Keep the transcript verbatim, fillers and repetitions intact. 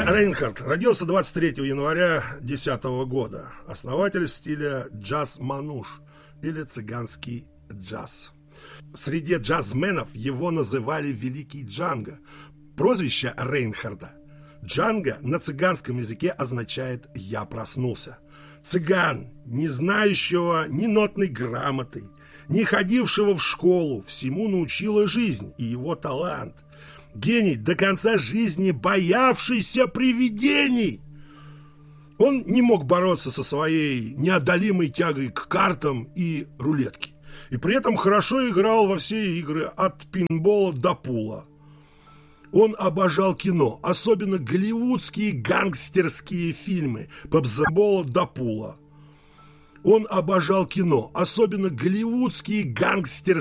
Джанго Рейнхард родился двадцать третьего января две тысячи десятого года. Основатель стиля джаз-мануш или цыганский джаз. В среде джазменов его называли Великий Джанго. Прозвище Рейнхарда Джанго на цыганском языке означает «я проснулся». Цыган, не знающего ни нотной грамоты, не ходившего в школу, всему научила жизнь и его талант. Гений, до конца жизни боявшийся привидений. Он не мог бороться со своей неодолимой тягой к картам и рулетке. И при этом хорошо играл во все игры от пинбола до пула. Он обожал кино, особенно голливудские гангстерские фильмы, по пинбола до пула. Он обожал кино, особенно голливудские гангстерские